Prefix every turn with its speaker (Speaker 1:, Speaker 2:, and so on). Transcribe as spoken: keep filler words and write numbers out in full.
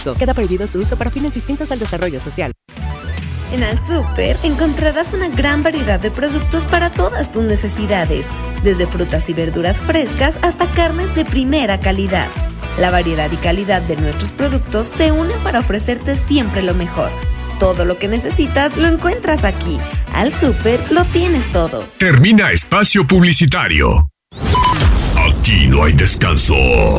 Speaker 1: Queda prohibido su uso para fines distintos al desarrollo social.
Speaker 2: En Al Súper encontrarás una gran variedad de productos para todas tus necesidades, desde frutas y verduras frescas hasta carnes de primera calidad. La variedad y calidad de nuestros productos se unen para ofrecerte siempre lo mejor. Todo lo que necesitas lo encuentras aquí. Al Súper lo tienes todo.
Speaker 3: Termina espacio publicitario. Aquí no hay descanso.